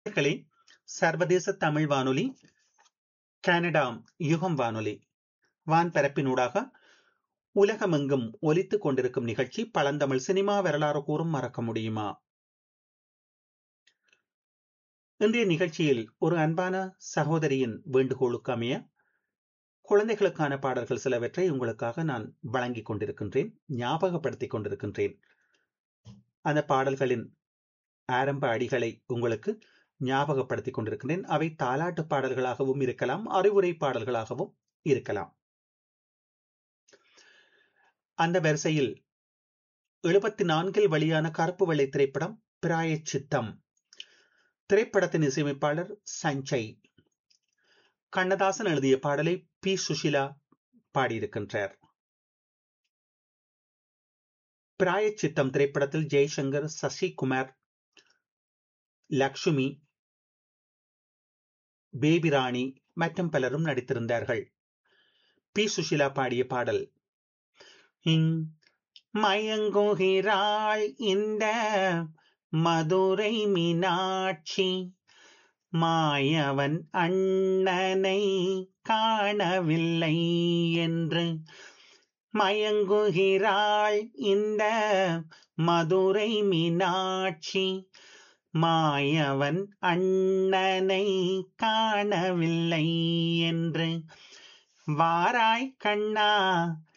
நேயர்களே, சர்வதேச தமிழ் வானொலி, கனடா யுகம் வானொலி, வான்பரப்பினூடாக உலகமெங்கும் ஒலித்துக் கொண்டிருக்கும் நிகழ்ச்சி பழந்தமிழ் சினிமா வரலாறு கூறும் மறக்க முடியுமா? இன்றைய நிகழ்ச்சியில் ஒரு அன்பான சகோதரியின் வேண்டுகோளுக்கு அமைய குழந்தைகளுக்கான பாடல்கள் சிலவற்றை உங்களுக்காக நான் வழங்கிக் கொண்டிருக்கின்றேன், ஞாபகப்படுத்திக் கொண்டிருக்கின்றேன். அந்த பாடல்களின் ஆரம்ப அடிகளை உங்களுக்கு ஞாபகப்படுத்திக் கொண்டிருக்கின்றேன். அவை தாலாட்டு பாடல்களாகவும் இருக்கலாம், அறிவுரை பாடல்களாகவும் இருக்கலாம். அந்த வரிசையில் 74 வெளியான கருப்பு வெள்ளை திரைப்படம் பிராயச்சித்தம். திரைப்படத்தின் இசையமைப்பாளர் சஞ்சய். கண்ணதாசன் எழுதிய பாடலை பி சுஷிலா பாடியிருக்கின்றார். பிராயச்சித்தம் திரைப்படத்தில் ஜெய்சங்கர், சசிகுமார், லக்ஷ்மி, பேபி ராணி மற்றும் பலரும் நடித்திருந்தார்கள். பி சுஷிலா பாடிய பாடல் மயங்குகிறாள் இந்த மதுரை மீனாட்சி, மாயவன் அண்ணனை காணவில்லை என்று. மயங்குகிறாள் இந்த மதுரை மீனாட்சி, மாயவன் அண்ணனை காணவில்லை என்று. வாராய் கண்ணா